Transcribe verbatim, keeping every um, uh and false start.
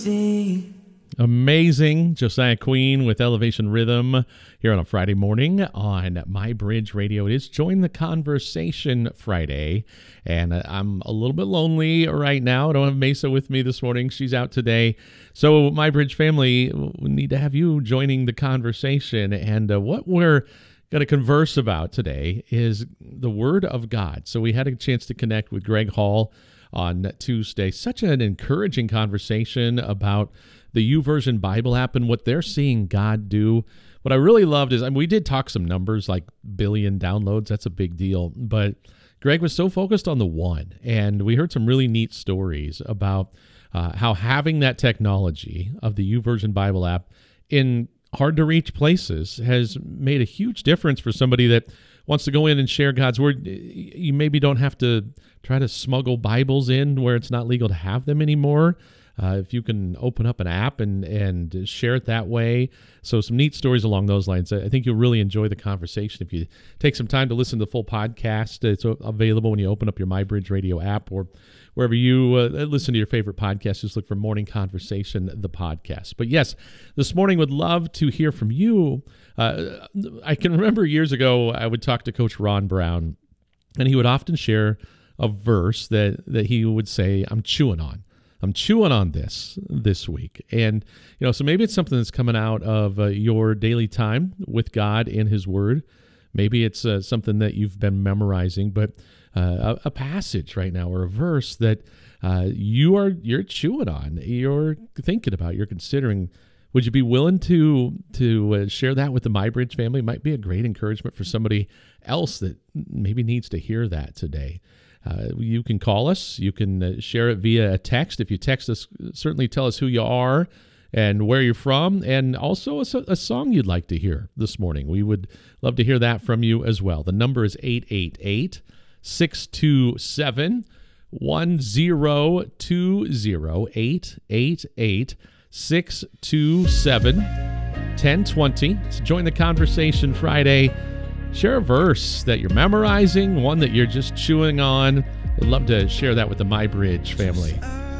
Amazing. Josiah Queen with Elevation Rhythm here on a Friday morning on My Bridge Radio. It is Join the Conversation Friday, and I'm a little bit lonely right now. I don't have Mesa with me this morning. She's out today. So My Bridge family, we need to have you joining the conversation. And uh, what we're going to converse about today is the Word of God. So we had a chance to connect with Greg Hall on Tuesday. Such an encouraging conversation about the YouVersion Bible app and what they're seeing God do. What I really loved is, I mean, we did talk some numbers like billion downloads. That's a big deal. But Greg was so focused on the one, and we heard some really neat stories about uh, how having that technology of the YouVersion Bible app in hard-to-reach places has made a huge difference for somebody that wants to go in and share God's Word. You maybe don't have to try to smuggle Bibles in where it's not legal to have them anymore. Uh, if you can open up an app and, and share it that way. So some neat stories along those lines. I think you'll really enjoy the conversation if you take some time to listen to the full podcast. It's available when you open up your MyBridge Radio app or wherever you uh, listen to your favorite podcast. Just look for Morning Conversation, the podcast. But yes, this morning would love to hear from you. Uh, I can remember years ago I would talk to Coach Ron Brown, and he would often share a verse that, that he would say, I'm chewing on. I'm chewing on this this week. And, you know, so maybe it's something that's coming out of uh, your daily time with God in His Word. Maybe it's uh, something that you've been memorizing, but uh, a, a passage right now or a verse that uh, you are, you're chewing on, you're thinking about, you're considering. Would you be willing to to uh, share that with the MyBridge family? It might be a great encouragement for somebody else that maybe needs to hear that today. Uh, you can call us. You can uh, share it via a text. If you text us, certainly tell us who you are and where you're from, and also a, a song you'd like to hear this morning. We would love to hear that from you as well. The number is eight eight eight, six two seven, one zero two zero, eight eight eight, six two seven, one zero two zero. It's Join the Conversation Friday. Share a verse that you're memorizing, one that you're just chewing on. I'd love to share that with the MyBridge family.